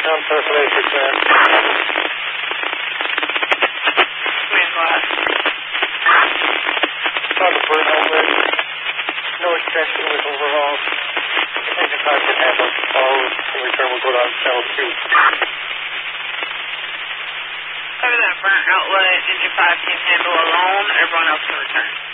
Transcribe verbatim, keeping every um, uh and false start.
Sound Southwest return. Command, go ahead. Target for Elmwood. No extension with overhauls. Engine five can handle. All in return will go down channel two. Cover that burnt outlet. Engine five can handle alone. Everyone else can return.